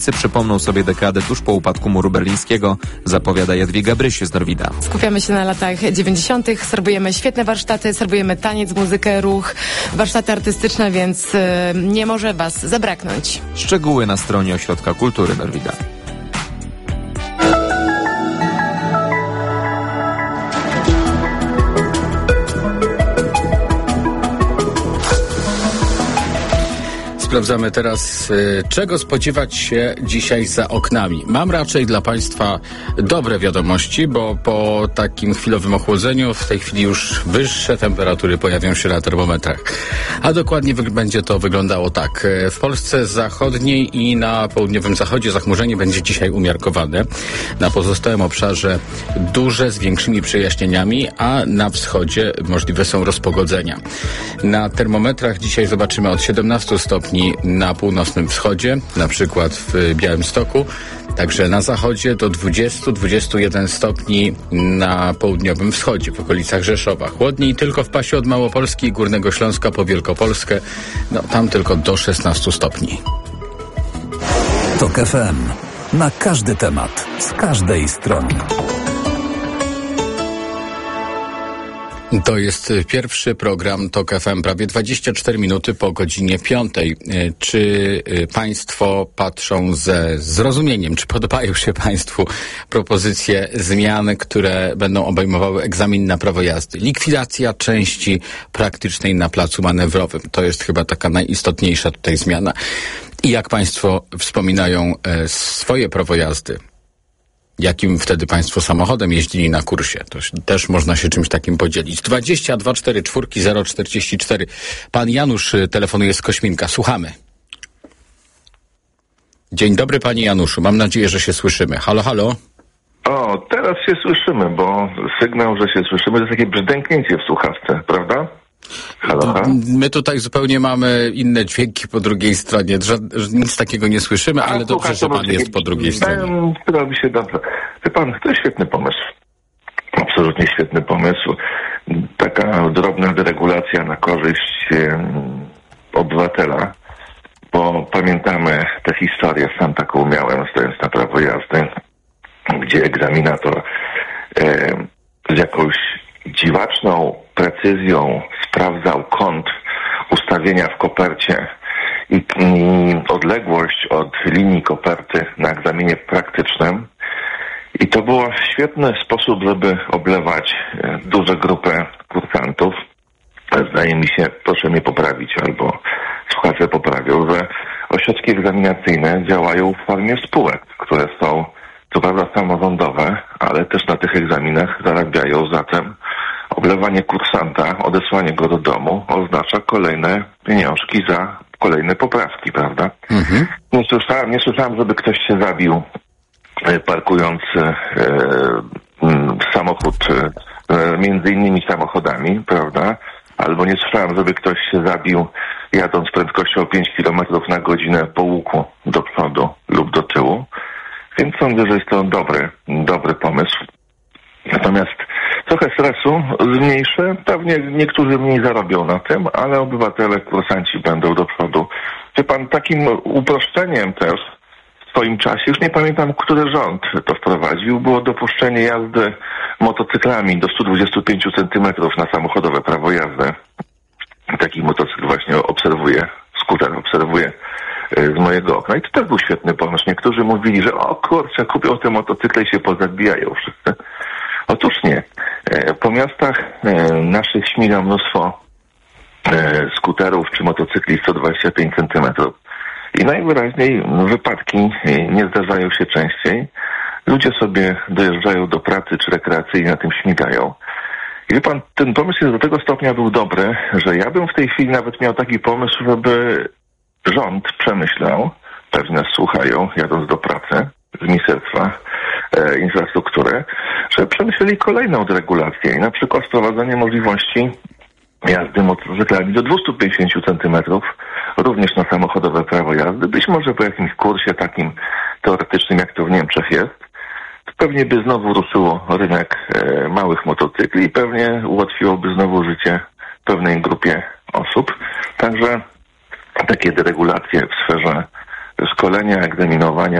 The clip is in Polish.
Przypomną sobie dekadę tuż po upadku muru berlińskiego, zapowiada Jadwiga Bryś z Norwida. Skupiamy się na latach 90. Serwujemy świetne warsztaty, serwujemy taniec, muzykę, ruch, warsztaty artystyczne, więc nie może Was zabraknąć. Szczegóły na stronie Ośrodka Kultury Norwida. Sprawdzamy teraz, czego spodziewać się dzisiaj za oknami. Mam raczej dla Państwa dobre wiadomości, bo po takim chwilowym ochłodzeniu w tej chwili już wyższe temperatury pojawią się na termometrach. A dokładnie będzie to wyglądało tak. W Polsce zachodniej i na południowym zachodzie zachmurzenie będzie dzisiaj umiarkowane. Na pozostałym obszarze duże z większymi przejaśnieniami, a na wschodzie możliwe są rozpogodzenia. Na termometrach dzisiaj zobaczymy od 17 stopni na północnym wschodzie, na przykład w Białymstoku, także na zachodzie do 20-21 stopni na południowym wschodzie, w okolicach Rzeszowa. Chłodniej tylko w pasie od Małopolski i Górnego Śląska po Wielkopolskę, tam tylko do 16 stopni. TOK FM. Na każdy temat, z każdej strony. To jest pierwszy program TOK FM, prawie 24 minuty po godzinie 5. Czy Państwo patrzą ze zrozumieniem, czy podobają się Państwu propozycje zmian, które będą obejmowały egzamin na prawo jazdy? Likwidacja części praktycznej na placu manewrowym. To jest chyba taka najistotniejsza tutaj zmiana. I jak Państwo wspominają swoje prawo jazdy? Jakim wtedy Państwo samochodem jeździli na kursie? To też można się czymś takim podzielić. 22 44 044. Pan Janusz telefonuje z Kośminka. Słuchamy. Dzień dobry, panie Januszu. Mam nadzieję, że się słyszymy. Halo, halo. O, teraz się słyszymy, bo sygnał, że się słyszymy, to jest takie brzdęknięcie w słuchawce, prawda? Halo, halo? My tutaj zupełnie mamy inne dźwięki po drugiej stronie. Nic takiego nie słyszymy, ale dobrze, że pan jest po drugiej stronie. Robi się dobrze. Wie pan, to jest świetny pomysł. Absolutnie świetny pomysł. Taka drobna deregulacja na korzyść obywatela, bo pamiętamy tę historię, sam taką miałem, stojąc na prawo jazdy, gdzie egzaminator z jakąś dziwaczną precyzją sprawdzał kąt ustawienia w kopercie i odległość od linii koperty na egzaminie praktycznym. I to był świetny sposób, żeby oblewać duże grupy kursantów. Zdaje mi się, proszę mnie poprawić, albo słuchacze poprawią, że ośrodki egzaminacyjne działają w formie spółek, które są co prawda samorządowe, ale też na tych egzaminach zarabiają. Zatem oblewanie kursanta, odesłanie go do domu oznacza kolejne pieniążki za kolejne poprawki, prawda? Mhm. Nie słyszałem, żeby ktoś się zabił parkując samochód między innymi samochodami, prawda? Albo nie słyszałem, żeby ktoś się zabił jadąc prędkością 5 km na godzinę po łuku do przodu lub do tyłu. Więc sądzę, że jest to dobry pomysł. Natomiast trochę stresu zmniejszy. Pewnie niektórzy mniej zarobią na tym, ale obywatele, kursanci będą do przodu. Wie pan, takim uproszczeniem też w swoim czasie, już nie pamiętam, który rząd to wprowadził, było dopuszczenie jazdy motocyklami do 125 cm na samochodowe prawo jazdy. Taki motocykl właśnie skuter obserwuję z mojego okna. I to też był świetny pomysł. Niektórzy mówili, że o kurczę, kupią te motocykle i się pozabijają wszyscy. Otóż nie. Po miastach naszych śmiga mnóstwo skuterów czy motocykli 125 cm. I najwyraźniej wypadki nie zdarzają się częściej. Ludzie sobie dojeżdżają do pracy czy rekreacyjnie na tym śmigają. I wie pan, ten pomysł jest do tego stopnia był dobry, że ja bym w tej chwili nawet miał taki pomysł, żeby rząd przemyślał, pewnie nas słuchają, jadąc do pracy z Ministerstwa Infrastruktury, że przemyśleli kolejną deregulację i na przykład wprowadzenie możliwości jazdy motocyklami do 250 cm, również na samochodowe prawo jazdy, być może po jakimś kursie takim teoretycznym, jak to w Niemczech jest. To pewnie by znowu ruszyło rynek małych motocykli i pewnie ułatwiłoby znowu życie pewnej grupie osób. Także takie deregulacje w sferze szkolenia, egzaminowania